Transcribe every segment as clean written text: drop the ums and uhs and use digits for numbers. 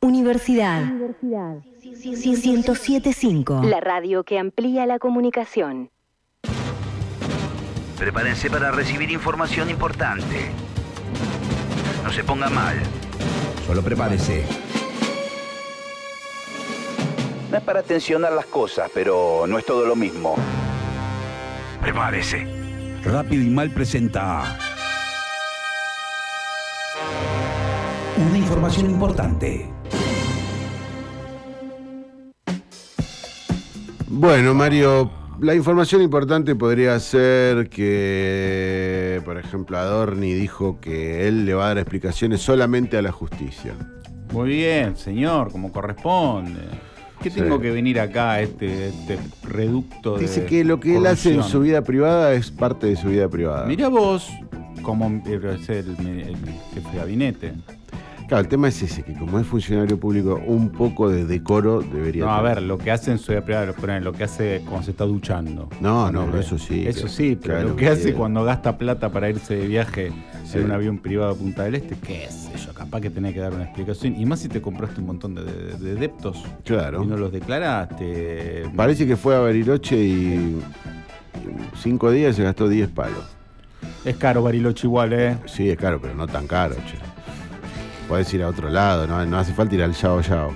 Universidad 107.5. La radio que amplía la comunicación. Prepárense para recibir información importante. No se ponga mal. Solo prepárese. No es para tensionar las cosas, pero no es todo lo mismo. Prepárese. Rápido y Mal presenta una información importante. Bueno, Mario, la información importante podría ser que, por ejemplo, Adorni dijo que él le va a dar explicaciones solamente a la justicia. Muy bien, señor, como corresponde. ¿Qué tengo que venir acá a este reducto de Dice que lo que él hace en su vida privada es parte de su vida privada. Mirá vos, como es el jefe de gabinete. Claro, el tema es ese, que como es funcionario público, un poco de decoro debería No, a tener. ver, lo que hace en su vida privada, lo que hace cuando se está duchando. No, pero eso sí. Eso sí, pero claro, lo que hace cuando gasta plata para irse de viaje Sí. en un avión privado a Punta del Este, qué sé yo, capaz que tenés que dar una explicación. Y más si te compraste un montón de deptos Claro. y no los declaraste. Parece que fue a Bariloche y 5 días se gastó 10 palos. Es caro Bariloche igual, ¿eh? Sí, es caro, pero no tan caro, che. Podés ir a otro lado, no hace falta ir al Yao Yao.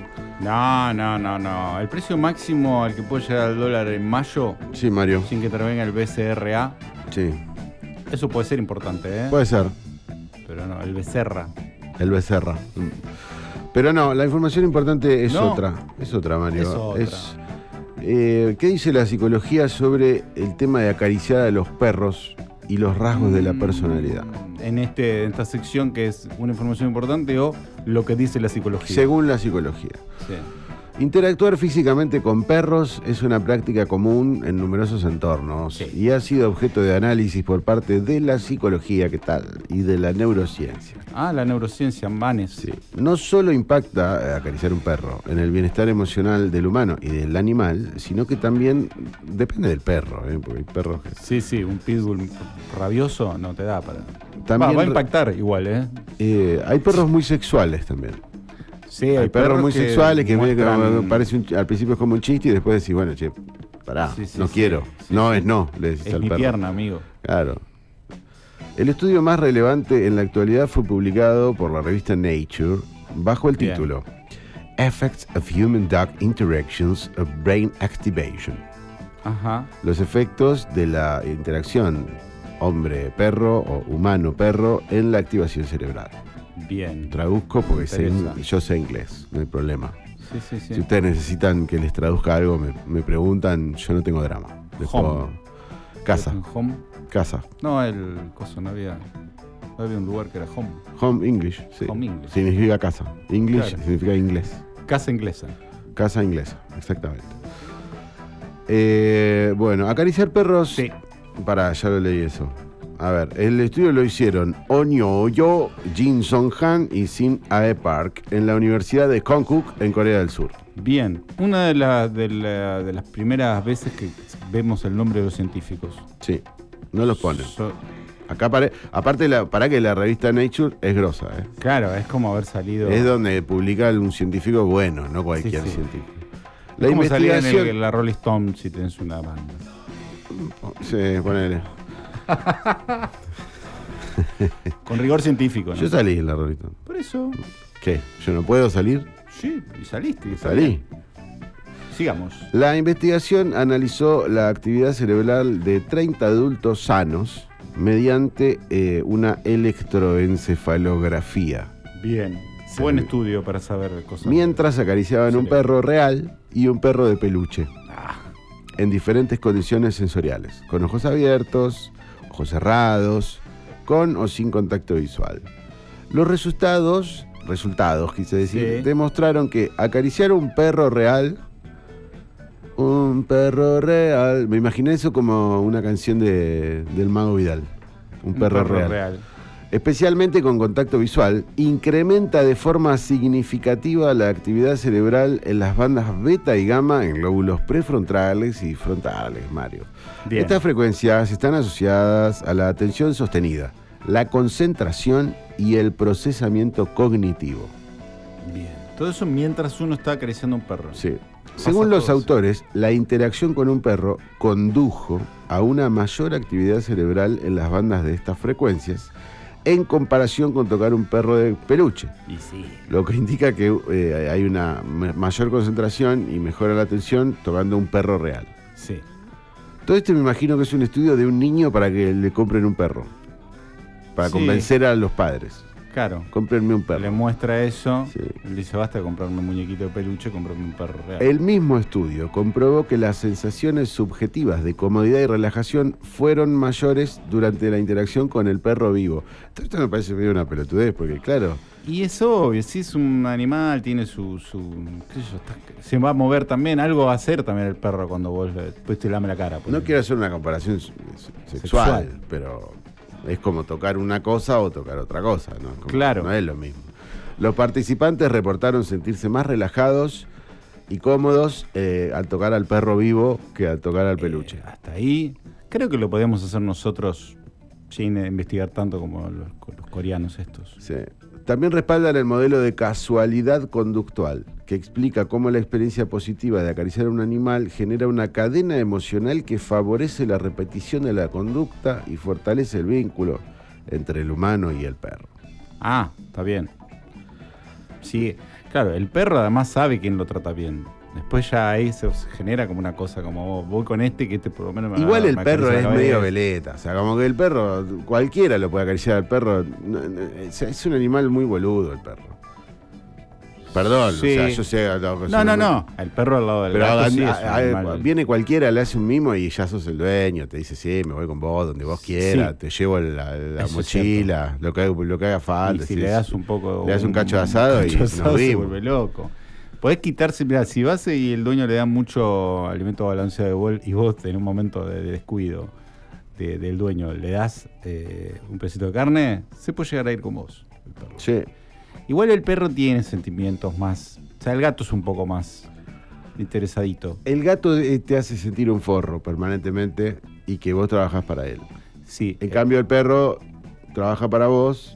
No. El precio máximo al que puede llegar el dólar en mayo, Sí, Mario. sin que intervenga el BCRA, Sí, eso puede ser importante, ¿eh? puede ser. Pero no, el Becerra. El Becerra. Pero no, la información importante es No. otra. Es otra, Mario. Es otra. ¿Qué dice la psicología sobre el tema de acariciar a los perros y los rasgos de la personalidad? En esta sección que es una información importante o lo que dice la psicología. Según la psicología. Sí. Interactuar físicamente con perros es una práctica común en numerosos entornos Sí. y ha sido objeto de análisis por parte de la psicología, ¿qué tal? Y de la neurociencia. Ah, la neurociencia, Manes. Sí. No solo impacta acariciar un perro en el bienestar emocional del humano y del animal, sino que también depende del perro, porque hay perros que... Sí, un pitbull rabioso no te da para... También va a impactar igual, ¿eh? Hay perros muy sexuales también. Sí, Hay perros muy sexuales que muestran- parece al principio es como un chiste y después decís, bueno, che, pará, Sí, no sí, quiero. sí, No sí. es no, le decís Es al mi perro. pierna, amigo. Claro. El estudio más relevante en la actualidad fue publicado por la revista Nature bajo el Bien. título Effects of Human Dog Interactions of Brain Activation. Ajá. Los efectos de la interacción hombre-perro o humano-perro en la activación cerebral. Bien. Traduzco porque Interesa. yo sé inglés, no hay problema. Sí. Si ustedes necesitan que les traduzca algo, me preguntan, yo no tengo drama. Les Home. puedo- Casa, Home. casa. No, el coso, no había un lugar que era home. Home English, sí. Home English. Significa casa. English Claro. significa inglés. Casa inglesa. Casa inglesa, exactamente. Bueno, acariciar perros. Sí. Pará, ya lo leí eso. A ver, el estudio lo hicieron Onyo Oyo, Jin Song Han y Sin Ae Park en la Universidad de Konkuk en Corea del Sur. Bien. Una de las primeras veces que vemos el nombre de los científicos. Sí, no los ponen. So- Acá aparte, para que la revista Nature es grosa, ¿eh? claro, es como haber salido. Es donde publica un científico bueno, no cualquier Sí, sí. científico. Es como salir en la Rolling Stone si tenés una banda. Sí, ponele. Con rigor científico, ¿no? Yo salí en la revista. Por eso. ¿Qué? ¿Yo no puedo salir? Sí, y saliste. y está Salí. bien. Sigamos. La investigación analizó la actividad cerebral de 30 adultos sanos mediante una electroencefalografía, Bien. Sí. Buen estudio para saber cosas. mientras acariciaban un Sí. perro real y un perro de peluche, Ah, en diferentes condiciones sensoriales, con ojos abiertos, ojos cerrados, con o sin contacto visual. Los resultados quise decir, Sí. demostraron que acariciar un perro real, me imaginé eso como una canción del Mago Vidal, un perro real. Especialmente con contacto visual, incrementa de forma significativa la actividad cerebral en las bandas beta y gamma en glóbulos prefrontales y frontales, Mario. Bien. Estas frecuencias están asociadas a la atención sostenida, la concentración y el procesamiento cognitivo. Bien. Todo eso mientras uno está acariciando un perro. Sí. Según los autores, la interacción con un perro condujo a una mayor actividad cerebral en las bandas de estas frecuencias en comparación con tocar un perro de peluche. Y sí. Lo que indica que hay una mayor concentración y mejora la atención tocando un perro real. Sí. Todo esto me imagino que es un estudio de un niño para que le compren un perro. Para convencer a los padres. Claro. Cómprenme un perro. Le muestra eso. Sí. Él dice, basta de comprarme un muñequito de peluche, comprarme un perro real. El mismo estudio comprobó que las sensaciones subjetivas de comodidad y relajación fueron mayores durante la interacción con el perro vivo. Esto me parece medio una pelotudez, porque claro... Y es obvio, si es un animal, tiene su qué sé yo, se va a mover también, algo va a hacer también el perro cuando vos después te lame la cara. No quiero hacer una comparación sexual, pero es como tocar una cosa o tocar otra cosa, ¿no? Claro. No es lo mismo. Los participantes reportaron sentirse más relajados y cómodos al tocar al perro vivo que al tocar al peluche. Hasta ahí, creo que lo podemos hacer nosotros sin investigar tanto como los coreanos estos. Sí. También respaldan el modelo de casualidad conductual, que explica cómo la experiencia positiva de acariciar a un animal genera una cadena emocional que favorece la repetición de la conducta y fortalece el vínculo entre el humano y el perro. Ah, está bien. Sí, claro, el perro además sabe quién lo trata bien. Después ya ahí se genera como una cosa, como voy con este, que este por lo menos me igual el perro es medio vez. veleta, o sea, como que el perro, cualquiera lo puede acariciar al perro. Es un animal muy boludo el perro. Perdón, Sí. o sea, yo sé... No, el perro al lado del Pero gato sí es un animal. viene cualquiera, le hace un mimo y ya sos el dueño, te dice, sí, me voy con vos, donde vos quieras, Sí. te llevo la Eso es mochila, lo que haga falta. Y si sí, le das sí. un poco... Le das un cacho de asado y nos se vimos. vuelve loco. Podés quitarse, mirá, si vas y el dueño le da mucho alimento balanceado y vos en un momento de descuido del dueño le das un pedacito de carne, se puede llegar a ir con vos, el perro. Sí. Igual el perro tiene sentimientos más... O sea, el gato es un poco más interesadito. El gato te hace sentir un forro permanentemente y que vos trabajás para él. Sí. En cambio, el perro trabaja para vos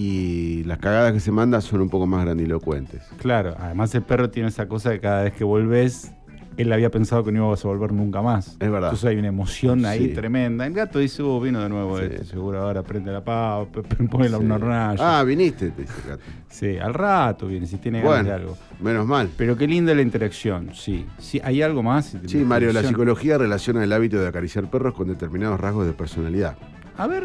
y las cagadas que se manda son un poco más grandilocuentes. Claro, además el perro tiene esa cosa de cada vez que volvés, él había pensado que no ibas a volver nunca más. Es verdad. Entonces hay una emoción ahí Sí. tremenda. El gato dice, vino de nuevo Sí. este, seguro ahora prende la pava, pone la Sí. una hornalla. Ah, viniste, te dice el gato. Sí, al rato viene, si tiene ganas de Bueno, algo. menos mal. Pero qué linda la interacción, sí. Sí, ¿hay algo más? Sí, Mario, la interacción. psicología relaciona el hábito de acariciar perros con determinados rasgos de personalidad. A ver,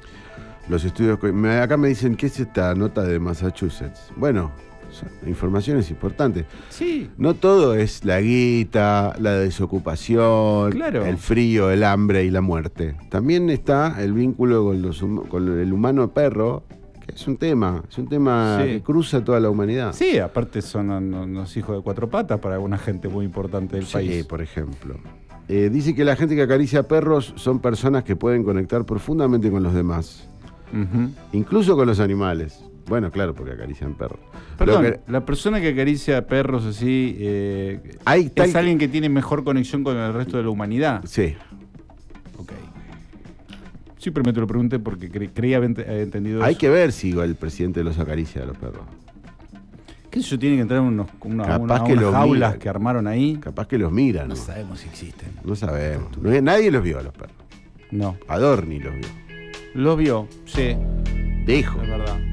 Los estudios... Acá me dicen, ¿qué es esta nota de Massachusetts? Bueno, información es importante. sí. No todo es la guita, la desocupación, Claro. el frío, el hambre y la muerte. También está el vínculo con el humano-perro, que es un tema Sí. que cruza toda la humanidad. Sí, aparte son unos hijos de cuatro patas para alguna gente muy importante del Sí, país. por ejemplo. Dice que la gente que acaricia perros son personas que pueden conectar profundamente con los demás, Ujú. incluso con los animales. Bueno, claro, porque acarician perros. Perdón, Lo que- la persona que acaricia perros así Hay es tal- alguien que tiene mejor conexión con el resto de la humanidad. Sí. Ok. Siempre me te lo pregunté porque creía haber entendido Hay eso. que ver si el presidente los acaricia a los perros. ¿Qué sé yo? Tienen que entrar unas Capaz que unas lo jaulas mira. que armaron ahí. Capaz que los miran, ¿no? No sabemos si existen. No sabemos. Nadie los vio a los perros. No. Adorni los vio. Los vio, sí, Dijo. es verdad.